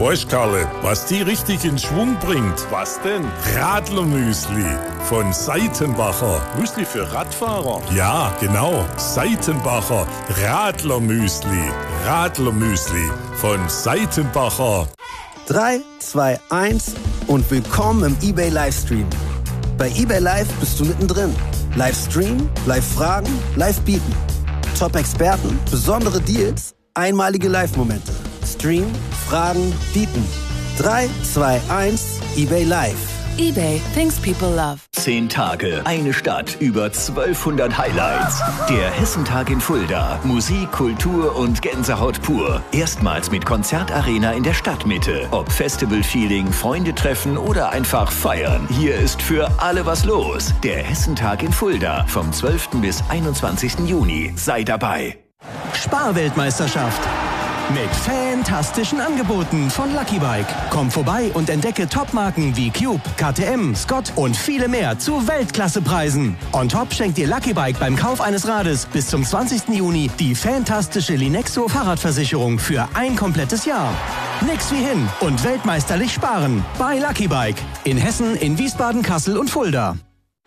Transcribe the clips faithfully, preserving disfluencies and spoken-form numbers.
Weißt, Karle, was die richtig in Schwung bringt? Was denn? Radlermüsli von Seitenbacher. Müsli für Radfahrer? Ja, genau. Seitenbacher Radlermüsli. Radlermüsli von Seitenbacher. drei, zwei, eins und willkommen im eBay Livestream. Bei eBay Live bist du mittendrin. Livestream, Live-Fragen, Live-Bieten. Top-Experten, besondere Deals, einmalige Live-Momente. Stream, Fragen, Bieten. drei, zwei, eins, eBay Live. eBay, things people love. Zehn Tage, eine Stadt, über zwölfhundert Highlights. Der Hessentag in Fulda. Musik, Kultur und Gänsehaut pur. Erstmals mit Konzertarena in der Stadtmitte. Ob Festival-Feeling, Freunde treffen oder einfach feiern. Hier ist für alle was los. Der Hessentag in Fulda. Vom zwölften bis einundzwanzigsten Juni. Sei dabei. Sparweltmeisterschaft. Mit fantastischen Angeboten von Lucky Bike. Komm vorbei und entdecke Topmarken wie Cube, K T M, Scott und viele mehr zu Weltklassepreisen. On top schenkt dir Lucky Bike beim Kauf eines Rades bis zum zwanzigsten Juni die fantastische Linexo Fahrradversicherung für ein komplettes Jahr. Nix wie hin und weltmeisterlich sparen bei Lucky Bike. In Hessen, in Wiesbaden, Kassel und Fulda.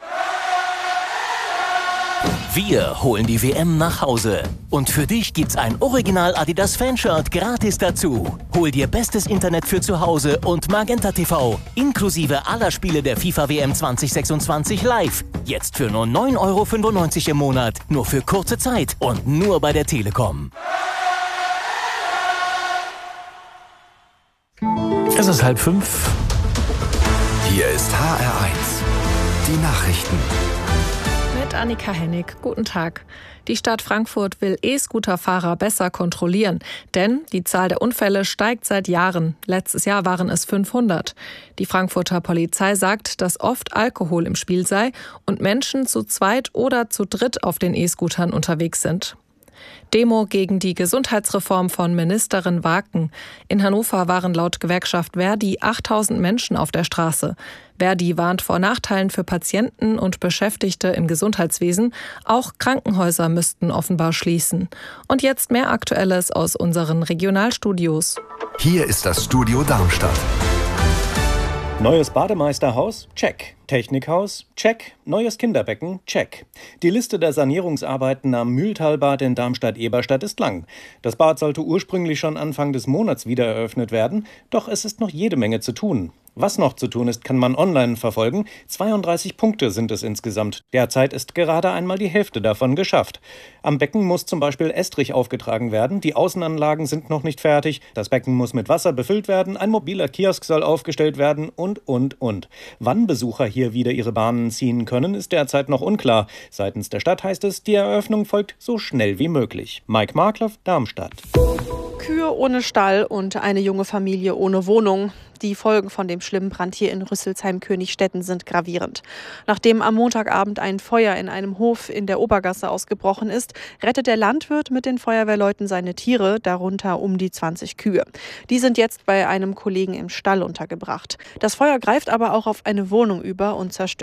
Wir holen die W M nach Hause. Und für dich gibt's ein Original Adidas Fanshirt gratis dazu. Hol dir bestes Internet für zu Hause und Magenta T V. Inklusive aller Spiele der FIFA W M zwanzig sechsundzwanzig live. Jetzt für nur neun Euro fünfundneunzig im Monat. Nur für kurze Zeit und nur bei der Telekom. Es ist halb fünf. Hier ist H R eins. Die Nachrichten. Mit Annika Hennig. Guten Tag. Die Stadt Frankfurt will E-Scooter-Fahrer besser kontrollieren, denn die Zahl der Unfälle steigt seit Jahren. Letztes Jahr waren es fünfhundert. Die Frankfurter Polizei sagt, dass oft Alkohol im Spiel sei und Menschen zu zweit oder zu dritt auf den E-Scootern unterwegs sind. Demo gegen die Gesundheitsreform von Ministerin Waken. In Hannover waren laut Gewerkschaft Verdi achttausend Menschen auf der Straße. Verdi warnt vor Nachteilen für Patienten und Beschäftigte im Gesundheitswesen. Auch Krankenhäuser müssten offenbar schließen. Und jetzt mehr Aktuelles aus unseren Regionalstudios. Hier ist das Studio Darmstadt. Neues Bademeisterhaus? Check. Technikhaus? Check. Neues Kinderbecken? Check. Die Liste der Sanierungsarbeiten am Mühltalbad in Darmstadt-Eberstadt ist lang. Das Bad sollte ursprünglich schon Anfang des Monats wieder eröffnet werden, doch es ist noch jede Menge zu tun. Was noch zu tun ist, kann man online verfolgen. zweiunddreißig Punkte sind es insgesamt. Derzeit ist gerade einmal die Hälfte davon geschafft. Am Becken muss zum Beispiel Estrich aufgetragen werden. Die Außenanlagen sind noch nicht fertig. Das Becken muss mit Wasser befüllt werden. Ein mobiler Kiosk soll aufgestellt werden und, und, und. Wann Besucher hier wieder ihre Bahnen ziehen können, ist derzeit noch unklar. Seitens der Stadt heißt es, die Eröffnung folgt so schnell wie möglich. Mike Markloff, Darmstadt. Kühe ohne Stall und eine junge Familie ohne Wohnung. Die Folgen von dem schlimmen Brand hier in Rüsselsheim-Königstetten sind gravierend. Nachdem am Montagabend ein Feuer in einem Hof in der Obergasse ausgebrochen ist, rettet der Landwirt mit den Feuerwehrleuten seine Tiere, darunter um die zwanzig Kühe. Die sind jetzt bei einem Kollegen im Stall untergebracht. Das Feuer greift aber auch auf eine Wohnung über und zerstört